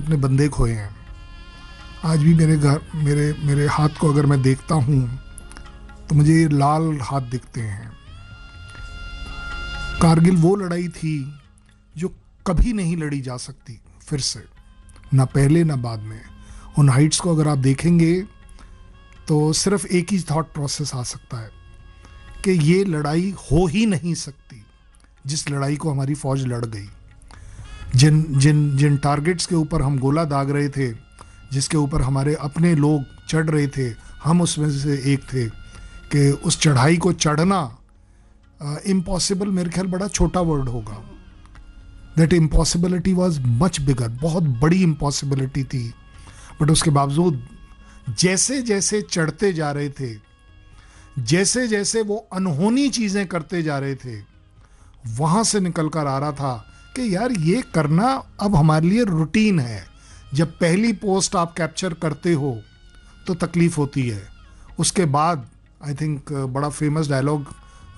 अपने बंदे खोए हैं। आज भी मेरे घर मेरे मेरे हाथ को अगर मैं देखता हूँ तो मुझे ये लाल हाथ दिखते हैं। कारगिल वो लड़ाई थी जो कभी नहीं लड़ी जा सकती फिर से, ना पहले ना बाद में। उन हाइट्स को अगर आप देखेंगे तो सिर्फ एक ही थॉट प्रोसेस आ सकता है कि ये लड़ाई हो ही नहीं सकती जिस लड़ाई को हमारी फौज लड़ गई। जिन जिन जिन टारगेट्स के ऊपर हम गोला दाग रहे थे, जिसके ऊपर हमारे अपने लोग चढ़ रहे थे, हम उसमें से एक थे, कि उस चढ़ाई को चढ़ना इम्पॉसिबल मेरे ख्याल बड़ा छोटा वर्ड होगा। That impossibility was much bigger, बहुत बड़ी इम्पॉसिबिलिटी थी। बट उसके बावजूद जैसे जैसे चढ़ते जा रहे थे, जैसे जैसे वो अनहोनी चीज़ें करते जा रहे थे, वहाँ से निकल कर आ रहा था कि यार ये करना अब हमारे लिए रूटीन है। जब पहली पोस्ट आप कैप्चर करते हो तो तकलीफ़ होती है, उसके बाद आई थिंक बड़ा फेमस डायलॉग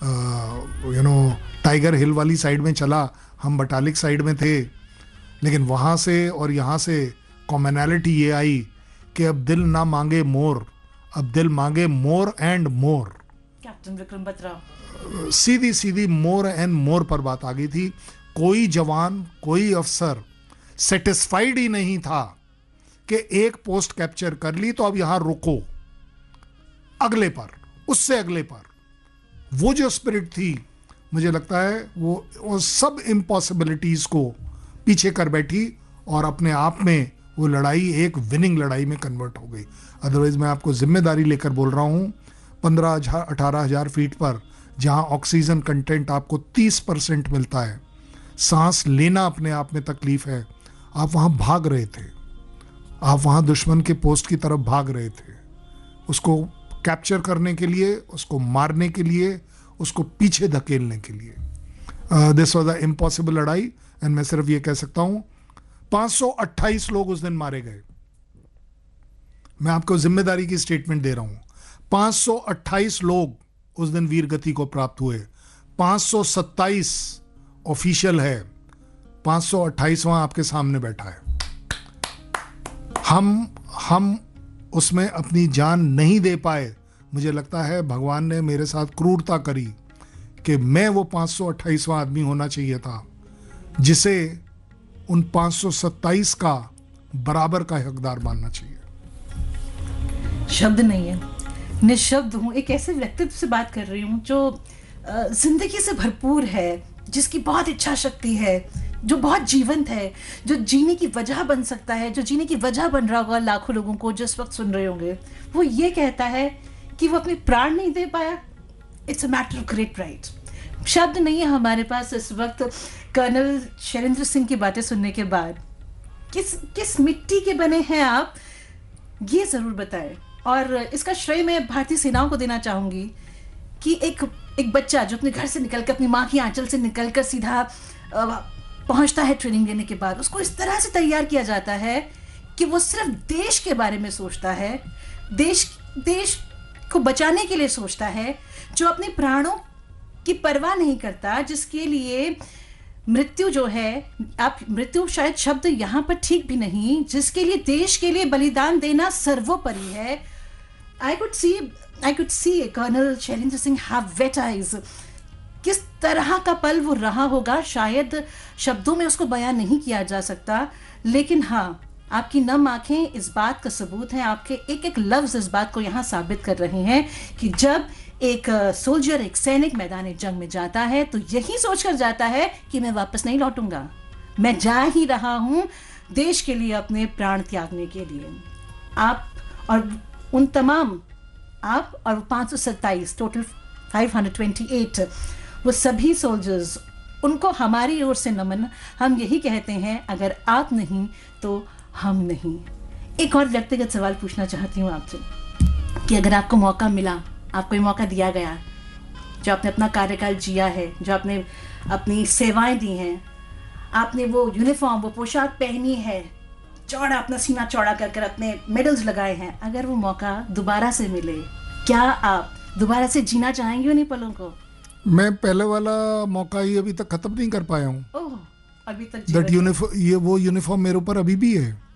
टाइगर हिल वाली साइड में चला, हम बटालिक साइड में थे, लेकिन वहाँ से और यहाँ से कॉमनैलिटी ये आई कि अब दिल ना मांगे मोर, अब दिल मांगे more and more. Captain Vikram Batra, Sidhi Sidhi more and more पर बात आ गई थी। कोई जवान, कोई अफसर सेटिस्फाइड ही नहीं था कि एक पोस्ट कैप्चर कर ली तो अब यहां रुको, अगले पर, उससे अगले पर। वो जो स्पिरिट थी, मुझे लगता है वो सब इम्पॉसिबिलिटीज को पीछे कर बैठी और अपने आप में वो लड़ाई एक विनिंग लड़ाई में कन्वर्ट हो गई। अदरवाइज मैं आपको जिम्मेदारी लेकर बोल रहा हूँ, 15,000-18,000 फीट पर जहाँ ऑक्सीजन कंटेंट आपको 30% मिलता है, सांस लेना अपने आप में तकलीफ है, आप वहाँ भाग रहे थे, आप वहाँ दुश्मन के पोस्ट की तरफ भाग रहे थे, उसको कैप्चर करने के लिए, उसको मारने के लिए, उसको पीछे धकेलने के लिए। दिस वॉज अ इम्पॉसिबल लड़ाई। एंड मैं सिर्फ ये कह सकता हूँ 528 लोग उस दिन मारे गए। मैं आपको जिम्मेदारी की स्टेटमेंट दे रहा हूँ, 528 लोग उस दिन वीर गति को प्राप्त हुए। 527 ऑफिशियल है, 528वां आपके सामने बैठा है। हम उसमें अपनी जान नहीं दे पाए। मुझे लगता है भगवान ने मेरे साथ क्रूरता करी कि मैं वो 528वां आदमी होना चाहिए था जिसे उन 527 का बराबर का हकदार मानना चाहिए। शब्द नहीं है, निशब्द हूँ। एक ऐसे व्यक्तित्व से बात कर रही हूँ जो जिंदगी से भरपूर है, जिसकी बहुत इच्छा शक्ति है, जो बहुत जीवंत है, जो जीने की वजह बन सकता है, जो जीने की वजह बन रहा होगा लाखों लोगों को जो इस वक्त सुन रहे होंगे। वो ये कहता है कि वो अपने प्राण नहीं दे पाया। It's a matter of great pride. शब्द नहीं है हमारे पास इस वक्त कर्नल शैलेंद्र सिंह की बातें सुनने के बाद। किस मिट्टी के बने हैं आप, ये जरूर बताएं। और इसका श्रेय मैं भारतीय सेनाओं को देना चाहूंगी कि एक बच्चा जो अपने घर से निकलकर, अपनी माँ की आंचल से निकलकर सीधा पहुंचता है ट्रेनिंग लेने के बाद, उसको इस तरह से तैयार किया जाता है कि वो सिर्फ देश के बारे में सोचता है, देश को बचाने के लिए सोचता है, जो अपने प्राणों की परवाह नहीं करता, जिसके लिए मृत्यु जो है, आप मृत्यु शायद शब्द यहाँ पर ठीक भी नहीं, जिसके लिए देश के लिए बलिदान देना सर्वोपरि है। I could see colonel Shailendra Singh have wet eyes। किस तरह का पल वो रहा होगा, शायद शब्दों में उसको बयान नहीं किया जा सकता। लेकिन हाँ, आपकी नम आंखें इस बात का सबूत हैं, आपके एक एक लफ्ज इस बात को यहाँ साबित कर रहे हैं कि जब एक सोल्जर, एक सैनिक मैदान जंग में जाता है तो यही सोचकर जाता है कि मैं वापस नहीं लौटूंगा, मैं जा ही रहा हूं देश के लिए, अपने प्राण त्यागने के लिए। आप और उन तमाम, आप और 527, टोटल 528, वो सभी सोल्जर्स, उनको हमारी ओर से नमन। हम यही कहते हैं, अगर आप नहीं तो हम नहीं। एक और व्यक्तिगत सवाल पूछना चाहती हूँ आपसे कि अगर आपको मौका मिला, आपको ये मौका दिया गया, जो आपने अपना कार्यकाल जिया है, जो आपने अपनी सेवाएं दी हैं, आपने वो यूनिफॉर्म, वो पोशाक पहनी है, चौड़ा अपना सीना चौड़ा कर कर अपने मेडल्स लगाए हैं, अगर वो मौका दोबारा से मिले, क्या आप दोबारा से जीना चाहेंगे उन्हीं पलों को? मैं पहले वाला मौका ही अभी तक खत्म नहीं कर पाया हूँ। ओह, अभी तक दैट यूनिफॉर्म, ये वो यूनिफॉर्म मेरे ऊपर अभी भी है।